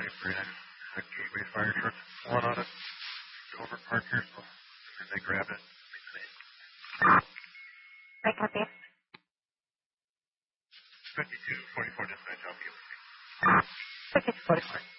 Brad. That gateway fire truck, one on it. Over park here, so and they grab it. I copy. 52, 44 dispatch, I'll be able to. 52, 44.